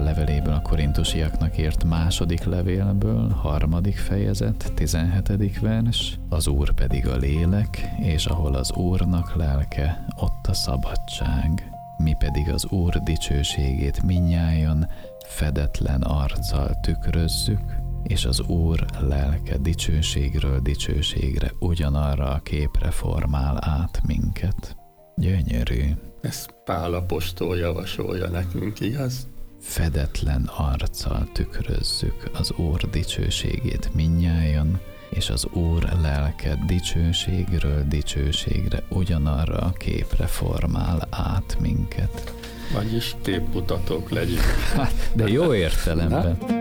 Pál leveléből a korintusiaknak írt második levélből, 3. fejezet, 17. vers, az Úr pedig a lélek, és ahol az Úrnak lelke, ott a szabadság. Mi pedig az Úr dicsőségét mindnyájan fedetlen arccal tükrözzük, és az Úr lelke dicsőségről dicsőségre ugyanarra a képre formál át minket. Gyönyörű. Ezt Pál apostol javasolja nekünk, igaz? Fedetlen arccal tükrözzük az Úr dicsőségét mindnyájan, és az Úr lelke dicsőségről dicsőségre ugyanarra a képre formál át minket. Vagyis képmutatók legyünk. De jó értelemben.